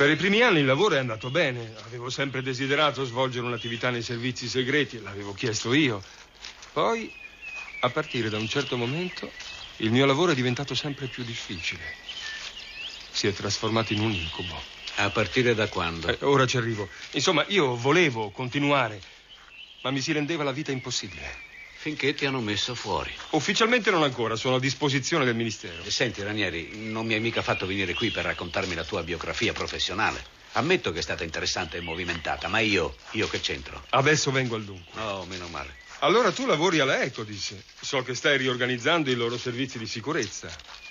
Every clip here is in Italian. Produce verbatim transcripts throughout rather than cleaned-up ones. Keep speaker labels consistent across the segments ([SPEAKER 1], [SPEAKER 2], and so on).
[SPEAKER 1] Per i primi anni il lavoro è andato bene. Avevo sempre desiderato svolgere un'attività nei servizi segreti e l'avevo chiesto io. Poi, a partire da un certo momento, il mio lavoro è diventato sempre più difficile. Si è trasformato in un incubo.
[SPEAKER 2] A partire da quando?
[SPEAKER 1] Eh, ora ci arrivo. Insomma, io volevo continuare, ma mi si rendeva la vita impossibile.
[SPEAKER 2] Finché ti hanno messo fuori.
[SPEAKER 1] Ufficialmente non ancora, sono a disposizione del ministero.
[SPEAKER 2] E senti, Ranieri, non mi hai mica fatto venire qui per raccontarmi la tua biografia professionale. Ammetto che è stata interessante e movimentata, ma io, io che c'entro?
[SPEAKER 1] Adesso vengo al dunque.
[SPEAKER 2] Oh, meno male.
[SPEAKER 1] Allora tu lavori alla Ecodis. So che stai riorganizzando i loro servizi di sicurezza.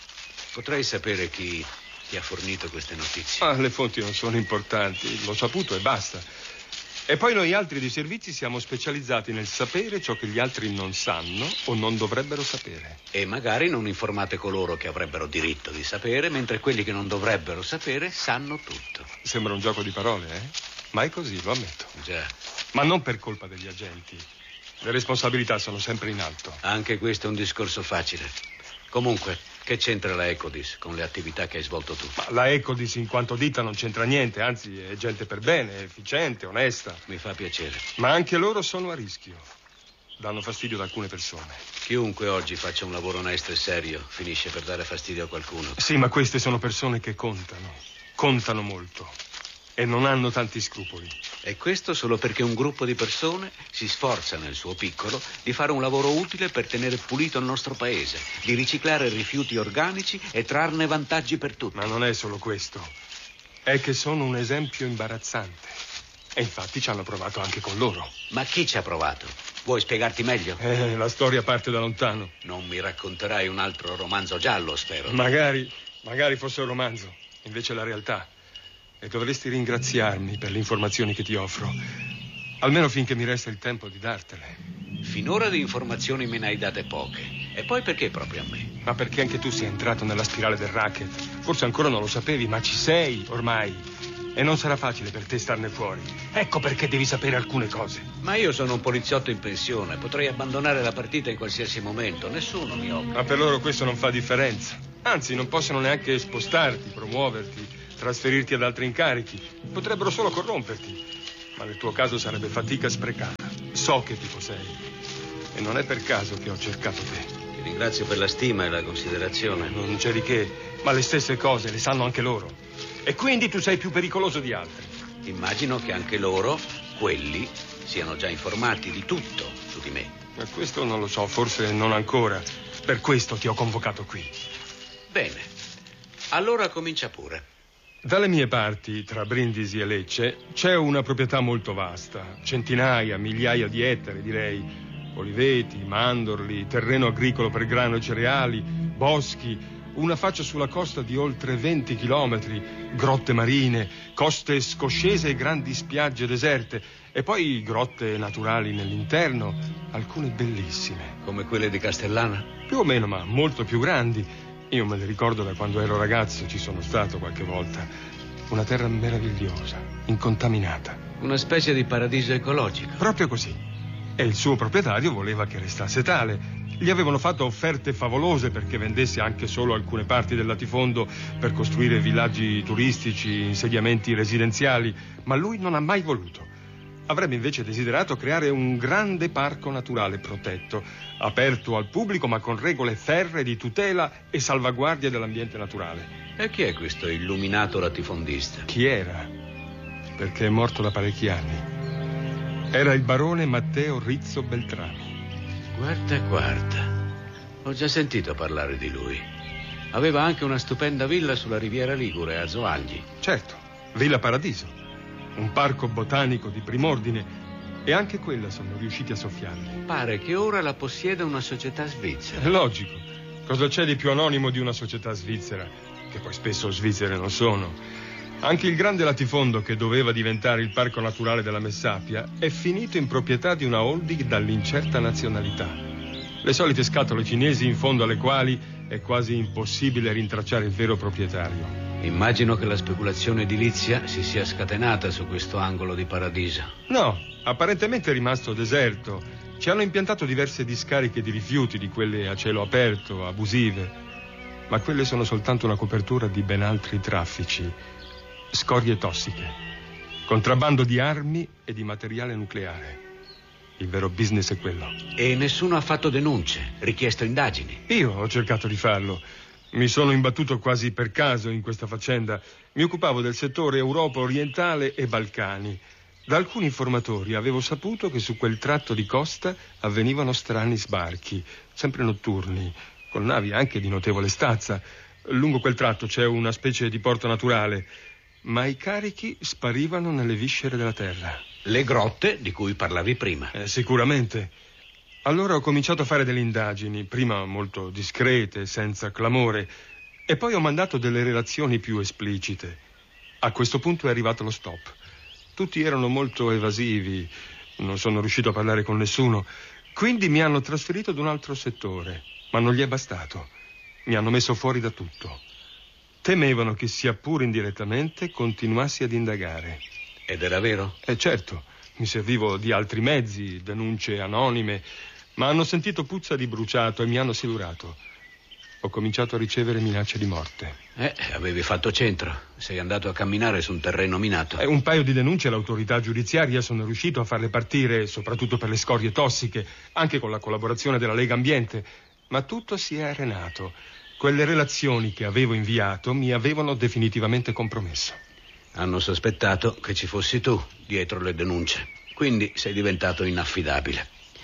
[SPEAKER 2] Potrei sapere chi ti ha fornito queste notizie?
[SPEAKER 1] Ah, le fonti non sono importanti, l'ho saputo e basta. E poi noi altri dei servizi siamo specializzati nel sapere ciò che gli altri non sanno o non dovrebbero sapere.
[SPEAKER 2] E magari non informate coloro che avrebbero diritto di sapere, mentre quelli che non dovrebbero sapere sanno tutto.
[SPEAKER 1] Sembra un gioco di parole, eh? Ma è così, lo ammetto.
[SPEAKER 2] Già.
[SPEAKER 1] Ma non per colpa degli agenti. Le responsabilità sono sempre in alto.
[SPEAKER 2] Anche questo è un discorso facile. Comunque, che c'entra la Ecodis con le attività che hai svolto tu?
[SPEAKER 1] Ma la Ecodis in quanto ditta non c'entra niente, anzi è gente per bene, efficiente, onesta.
[SPEAKER 2] Mi fa piacere.
[SPEAKER 1] Ma anche loro sono a rischio. Danno fastidio ad alcune persone.
[SPEAKER 2] Chiunque oggi faccia un lavoro onesto e serio finisce per dare fastidio a qualcuno.
[SPEAKER 1] Sì, ma queste sono persone che contano. Contano molto. E non hanno tanti scrupoli.
[SPEAKER 2] E questo solo perché un gruppo di persone si sforza nel suo piccolo di fare un lavoro utile per tenere pulito il nostro paese, di riciclare rifiuti organici e trarne vantaggi per tutti.
[SPEAKER 1] Ma non è solo questo. È che sono un esempio imbarazzante. E infatti ci hanno provato anche con loro.
[SPEAKER 2] Ma chi ci ha provato? Vuoi spiegarti meglio?
[SPEAKER 1] Eh, la storia parte da lontano.
[SPEAKER 2] Non mi racconterai un altro romanzo giallo, spero.
[SPEAKER 1] Magari, magari fosse un romanzo. Invece è la realtà. E dovresti ringraziarmi per le informazioni che ti offro. Almeno finché mi resta il tempo di dartele.
[SPEAKER 2] Finora di informazioni me ne hai date poche. E poi perché proprio a me?
[SPEAKER 1] Ma perché anche tu sei entrato nella spirale del racket. Forse ancora non lo sapevi, ma ci sei ormai. E non sarà facile per te starne fuori. Ecco perché devi sapere alcune cose.
[SPEAKER 2] Ma io sono un poliziotto in pensione. Potrei abbandonare la partita in qualsiasi momento. Nessuno mi obbliga.
[SPEAKER 1] Ma per loro questo non fa differenza. Anzi, non possono neanche spostarti, promuoverti, trasferirti ad altri incarichi. Potrebbero solo corromperti. Ma nel tuo caso sarebbe fatica sprecata. So che tipo sei. E non è per caso che ho cercato te.
[SPEAKER 2] Ti ringrazio per la stima e la considerazione.
[SPEAKER 1] Non c'è di che, ma le stesse cose le sanno anche loro. E quindi tu sei più pericoloso di altri.
[SPEAKER 2] Immagino che anche loro, quelli, siano già informati di tutto su di me.
[SPEAKER 1] Ma questo non lo so, forse non ancora. Per questo ti ho convocato qui.
[SPEAKER 2] Bene. Allora comincia pure.
[SPEAKER 1] Dalle mie parti, tra Brindisi e Lecce, c'è una proprietà molto vasta. Centinaia, migliaia di ettari, direi. Oliveti, mandorli, terreno agricolo per grano e cereali, boschi, una faccia sulla costa di oltre venti chilometri, grotte marine, coste scoscese e grandi spiagge deserte, e poi grotte naturali nell'interno, alcune bellissime.
[SPEAKER 2] Come quelle di Castellana?
[SPEAKER 1] Più o meno, ma molto più grandi. Io me le ricordo da quando ero ragazzo, ci sono stato qualche volta. Una terra meravigliosa, incontaminata.
[SPEAKER 2] Una specie di paradiso ecologico.
[SPEAKER 1] Proprio così. E il suo proprietario voleva che restasse tale. Gli avevano fatto offerte favolose perché vendesse anche solo alcune parti del latifondo per costruire villaggi turistici, insediamenti residenziali, ma lui non ha mai voluto. Avrebbe invece desiderato creare un grande parco naturale protetto, aperto al pubblico ma con regole ferree di tutela e salvaguardia dell'ambiente naturale.
[SPEAKER 2] E chi è questo illuminato latifondista?
[SPEAKER 1] Chi era? Perché è morto da parecchi anni. Era il barone Matteo Rizzo Beltrami.
[SPEAKER 2] Guarda, guarda. Ho già sentito parlare di lui. Aveva anche una stupenda villa sulla riviera Ligure, a Zoagli.
[SPEAKER 1] Certo, Villa Paradiso. Un parco botanico di prim'ordine. E anche quella sono riusciti a soffiarli.
[SPEAKER 2] Pare che ora la possieda una società svizzera.
[SPEAKER 1] È logico. Cosa c'è di più anonimo di una società svizzera? Che poi spesso svizzere non sono. Anche il grande latifondo che doveva diventare il parco naturale della Messapia è finito in proprietà di una holding dall'incerta nazionalità. Le solite scatole cinesi in fondo alle quali è quasi impossibile rintracciare il vero proprietario.
[SPEAKER 2] Immagino che la speculazione edilizia si sia scatenata su questo angolo di paradiso.
[SPEAKER 1] No, apparentemente è rimasto deserto. Ci hanno impiantato diverse discariche di rifiuti, di quelle a cielo aperto, abusive. Ma quelle sono soltanto una copertura di ben altri traffici. Scorie tossiche, contrabbando di armi e di materiale nucleare. Il vero business è quello.
[SPEAKER 2] E nessuno ha fatto denunce, richiesto indagini?
[SPEAKER 1] Io ho cercato di farlo. Mi sono imbattuto quasi per caso in questa faccenda. Mi occupavo del settore Europa orientale e Balcani. Da alcuni informatori avevo saputo che su quel tratto di costa avvenivano strani sbarchi, sempre notturni, con navi anche di notevole stazza. Lungo quel tratto c'è una specie di porto naturale, ma i carichi sparivano nelle viscere della terra.
[SPEAKER 2] Le grotte di cui parlavi prima.
[SPEAKER 1] Eh, sicuramente. Allora ho cominciato a fare delle indagini, prima molto discrete, senza clamore, e poi ho mandato delle relazioni più esplicite. A questo punto è arrivato lo stop. Tutti erano molto evasivi, non sono riuscito a parlare con nessuno, quindi mi hanno trasferito ad un altro settore, ma non gli è bastato. Mi hanno messo fuori da tutto. Temevano che, sia pure indirettamente, continuassi ad indagare.
[SPEAKER 2] Ed era vero?
[SPEAKER 1] Eh certo, mi servivo di altri mezzi, denunce anonime, ma hanno sentito puzza di bruciato e mi hanno silurato. Ho cominciato a ricevere minacce di morte.
[SPEAKER 2] Eh, avevi fatto centro. Sei andato a camminare su un terreno minato.
[SPEAKER 1] Eh, un paio di denunce all'autorità giudiziaria sono riuscito a farle partire, soprattutto per le scorie tossiche, anche con la collaborazione della Lega Ambiente. Ma tutto si è arenato. Quelle relazioni che avevo inviato mi avevano definitivamente compromesso.
[SPEAKER 2] Hanno sospettato che ci fossi tu dietro le denunce. Quindi sei diventato inaffidabile.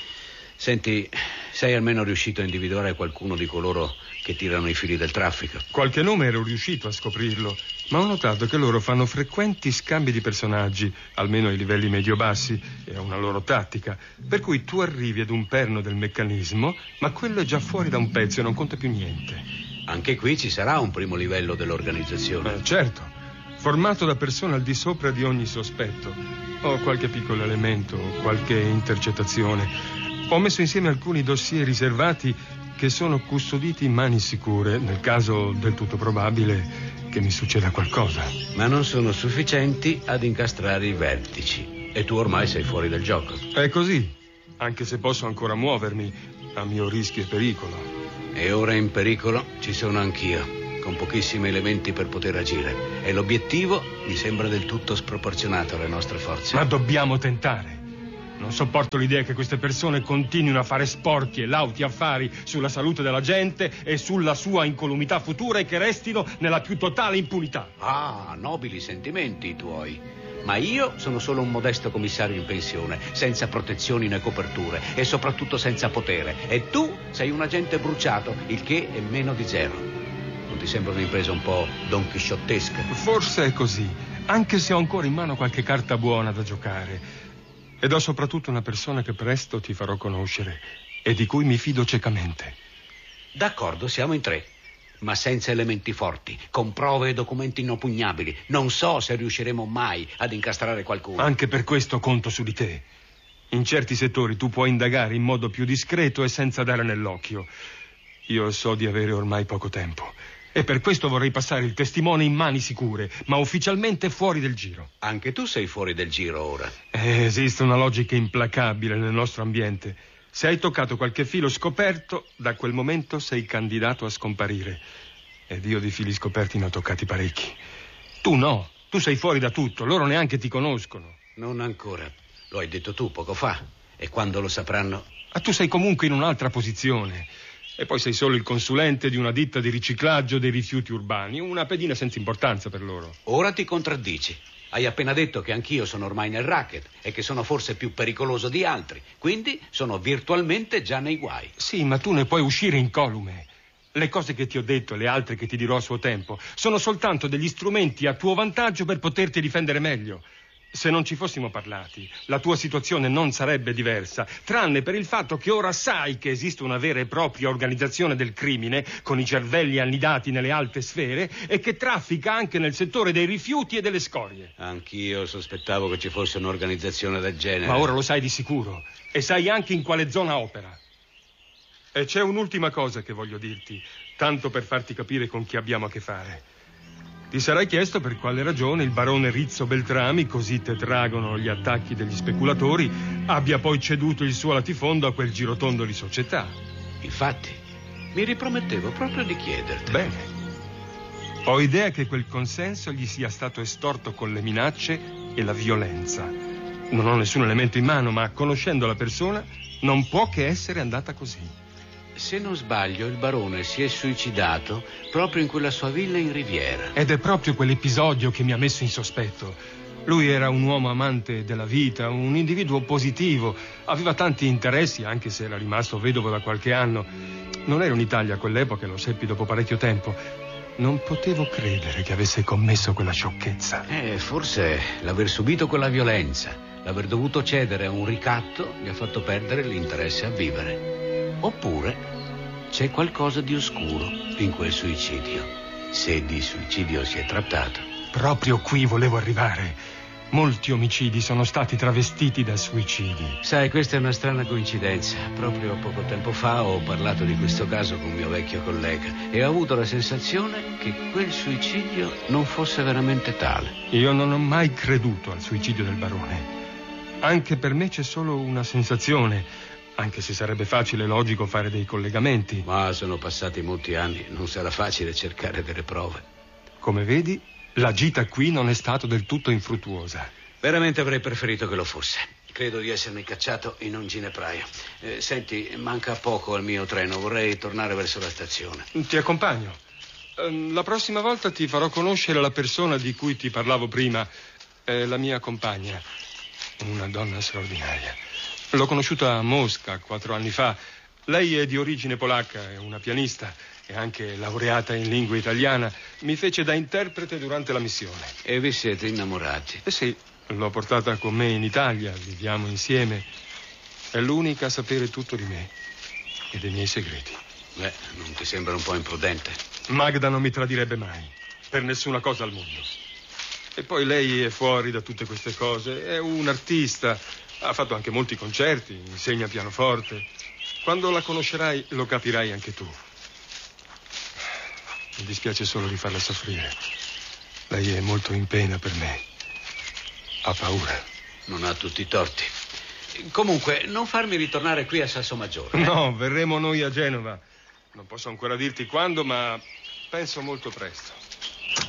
[SPEAKER 2] Senti, sei almeno riuscito a individuare qualcuno di coloro che tirano i fili del traffico?
[SPEAKER 1] Qualche nome ero riuscito a scoprirlo, ma ho notato che loro fanno frequenti scambi di personaggi, almeno ai livelli medio-bassi, è una loro tattica, per cui tu arrivi ad un perno del meccanismo, ma quello è già fuori da un pezzo e non conta più niente.
[SPEAKER 2] Anche qui ci sarà un primo livello dell'organizzazione.
[SPEAKER 1] Eh, certo, formato da persone al di sopra di ogni sospetto. Ho qualche piccolo elemento, qualche intercettazione. Ho messo insieme alcuni dossier riservati che sono custoditi in mani sicure, nel caso del tutto probabile che mi succeda qualcosa.
[SPEAKER 2] Ma non sono sufficienti ad incastrare i vertici. E tu ormai sei fuori dal gioco.
[SPEAKER 1] È così, anche se posso ancora muovermi, a mio rischio e pericolo.
[SPEAKER 2] E ora in pericolo ci sono anch'io, con pochissimi elementi per poter agire. E l'obiettivo mi sembra del tutto sproporzionato alle nostre forze.
[SPEAKER 1] Ma dobbiamo tentare. Non sopporto l'idea che queste persone continuino a fare sporchi e lauti affari sulla salute della gente e sulla sua incolumità futura e che restino nella più totale impunità.
[SPEAKER 2] Ah, nobili sentimenti i tuoi. Ma io sono solo un modesto commissario in pensione, senza protezioni né coperture e soprattutto senza potere. E tu sei un agente bruciato, il che è meno di zero. Non ti sembra un'impresa un po' donchisciottesca?
[SPEAKER 1] Forse è così, anche se ho ancora in mano qualche carta buona da giocare. Ed ho soprattutto una persona che presto ti farò conoscere e di cui mi fido ciecamente.
[SPEAKER 2] D'accordo, siamo in tre, ma senza elementi forti, con prove e documenti inoppugnabili. Non so se riusciremo mai ad incastrare qualcuno.
[SPEAKER 1] Anche per questo conto su di te. In certi settori tu puoi indagare in modo più discreto e senza dare nell'occhio. Io so di avere ormai poco tempo. E per questo vorrei passare il testimone in mani sicure, ma ufficialmente fuori del giro.
[SPEAKER 2] Anche tu sei fuori del giro ora.
[SPEAKER 1] Eh, esiste una logica implacabile nel nostro ambiente. Se hai toccato qualche filo scoperto, da quel momento sei candidato a scomparire. Ed io di fili scoperti ne ho toccati parecchi. Tu no, tu sei fuori da tutto, loro neanche ti conoscono.
[SPEAKER 2] Non ancora, lo hai detto tu poco fa. E quando lo sapranno?
[SPEAKER 1] Ma tu sei comunque in un'altra posizione. E poi sei solo il consulente di una ditta di riciclaggio dei rifiuti urbani, una pedina senza importanza per loro.
[SPEAKER 2] Ora ti contraddici. Hai appena detto che anch'io sono ormai nel racket e che sono forse più pericoloso di altri. Quindi sono virtualmente già nei guai.
[SPEAKER 1] Sì, ma tu ne puoi uscire incolume. Le cose che ti ho detto e le altre che ti dirò a suo tempo sono soltanto degli strumenti a tuo vantaggio per poterti difendere meglio. Se non ci fossimo parlati, la tua situazione non sarebbe diversa, tranne per il fatto che ora sai che esiste una vera e propria organizzazione del crimine, con i cervelli annidati nelle alte sfere, e che traffica anche nel settore dei rifiuti e delle scorie.
[SPEAKER 2] Anch'io sospettavo che ci fosse un'organizzazione del genere.
[SPEAKER 1] Ma ora lo sai di sicuro, e sai anche in quale zona opera. E c'è un'ultima cosa che voglio dirti, tanto per farti capire con chi abbiamo a che fare. Ti sarai chiesto per quale ragione il barone Rizzo Beltrami, così tetragono gli attacchi degli speculatori, abbia poi ceduto il suo latifondo a quel girotondo di società.
[SPEAKER 2] Infatti, mi ripromettevo proprio di chiederti.
[SPEAKER 1] Bene. Ho idea che quel consenso gli sia stato estorto con le minacce e la violenza. Non ho nessun elemento in mano, ma conoscendo la persona non può che essere andata così.
[SPEAKER 2] Se non sbaglio, il barone si è suicidato proprio in quella sua villa in Riviera.
[SPEAKER 1] Ed è proprio quell'episodio che mi ha messo in sospetto. Lui era un uomo amante della vita, un individuo positivo, aveva tanti interessi, anche se era rimasto vedovo da qualche anno. Non ero in Italia a quell'epoca, lo seppi dopo parecchio tempo. Non potevo credere che avesse commesso quella sciocchezza.
[SPEAKER 2] Eh, forse l'aver subito quella violenza, l'aver dovuto cedere a un ricatto, gli ha fatto perdere l'interesse a vivere. Oppure c'è qualcosa di oscuro in quel suicidio, se di suicidio si è trattato.
[SPEAKER 1] Proprio qui volevo arrivare. Molti omicidi sono stati travestiti da suicidi.
[SPEAKER 2] Sai, questa è una strana coincidenza. Proprio poco tempo fa ho parlato di questo caso con un mio vecchio collega e ho avuto la sensazione che quel suicidio non fosse veramente tale.
[SPEAKER 1] Io non ho mai creduto al suicidio del barone. Anche per me c'è solo una sensazione, anche se sarebbe facile e logico fare dei collegamenti.
[SPEAKER 2] Ma sono passati molti anni, non sarà facile cercare delle prove.
[SPEAKER 1] Come vedi, la gita qui non è stata del tutto infruttuosa.
[SPEAKER 2] Veramente avrei preferito che lo fosse. Credo di essermi cacciato in un ginepraio. Eh, senti, manca poco al mio treno, vorrei tornare verso la stazione.
[SPEAKER 1] Ti accompagno. La prossima volta ti farò conoscere la persona di cui ti parlavo prima, è la mia compagna, una donna straordinaria. L'ho conosciuta a Mosca quattro anni fa. Lei è di origine polacca, è una pianista e anche laureata in lingua italiana. Mi fece da interprete durante la missione.
[SPEAKER 2] E vi siete innamorati?
[SPEAKER 1] Eh sì, l'ho portata con me in Italia, viviamo insieme. È l'unica a sapere tutto di me e dei miei segreti.
[SPEAKER 2] Beh, non ti sembra un po' imprudente?
[SPEAKER 1] Magda non mi tradirebbe mai, per nessuna cosa al mondo. E poi lei è fuori da tutte queste cose, è un artista. Ha fatto anche molti concerti, insegna pianoforte. Quando la conoscerai lo capirai anche tu. Mi dispiace solo di farla soffrire. Lei è molto in pena per me. Ha paura.
[SPEAKER 2] Non ha tutti i torti. Comunque, non farmi ritornare qui a Sassomaggio. Eh?
[SPEAKER 1] No, verremo noi a Genova. Non posso ancora dirti quando, ma penso molto presto.